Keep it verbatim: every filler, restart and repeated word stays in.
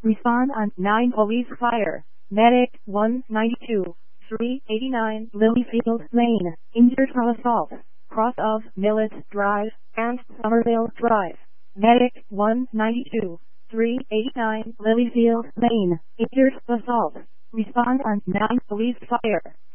Respond on nine Police Fire. Medic one ninety-two, three eighty-nine Lilyfield Lane. Injured from assault. Cross of Millet Drive and Somerville Drive. Medic one ninety-two, three eighty-nine Lilyfield Lane. Injured assault. Respond on nine Police Fire.